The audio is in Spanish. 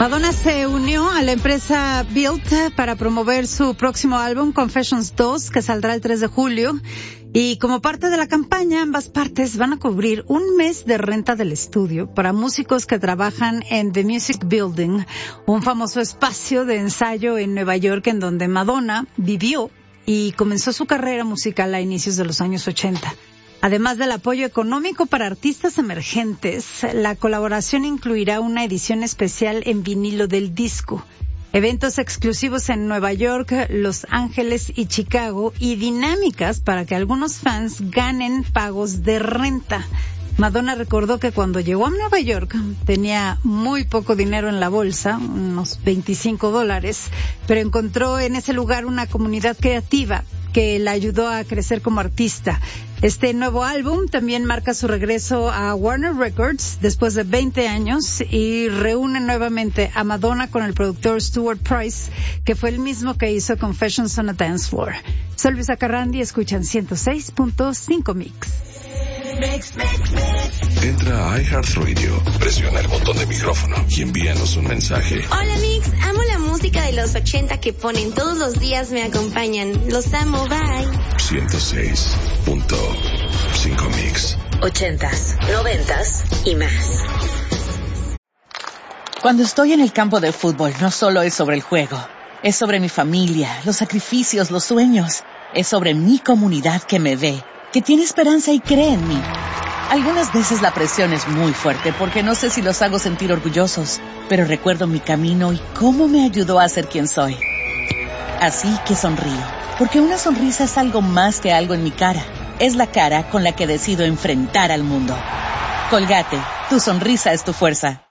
Madonna se unió a la empresa Built para promover su próximo álbum Confessions 2, que saldrá el 3 de julio. Y como parte de la campaña, ambas partes van a cubrir un mes de renta del estudio para músicos que trabajan en The Music Building, un famoso espacio de ensayo en Nueva York en donde Madonna vivió y comenzó su carrera musical a inicios de los años 80. Además del apoyo económico para artistas emergentes, la colaboración incluirá una edición especial en vinilo del disco, eventos exclusivos en Nueva York, Los Ángeles y Chicago, y dinámicas para que algunos fans ganen pagos de renta. Madonna recordó que cuando llegó a Nueva York tenía muy poco dinero en la bolsa, unos $25, pero encontró en ese lugar una comunidad creativa que la ayudó a crecer como artista. Este nuevo álbum también marca su regreso a Warner Records después de 20 años y reúne nuevamente a Madonna con el productor Stuart Price, que fue el mismo que hizo Confessions on a Dance Floor. Soy Luisa Carrandi, escuchan 106.5 Mix. Entra a iHeartRadio, presiona el botón de micrófono y envíanos un mensaje. Hola Mix, amo la música de los 80 que ponen todos los días, me acompañan. Los amo, bye. 106.5 Mix. 80s, 90s y más. Cuando estoy en el campo de fútbol, no solo es sobre el juego. Es sobre mi familia, los sacrificios, los sueños. Es sobre mi comunidad que me ve, que tiene esperanza y cree en mí. Algunas veces la presión es muy fuerte porque no sé si los hago sentir orgullosos, pero recuerdo mi camino y cómo me ayudó a ser quien soy. Así que sonrío, porque una sonrisa es algo más que algo en mi cara. Es la cara con la que decido enfrentar al mundo. Colgate, tu sonrisa es tu fuerza.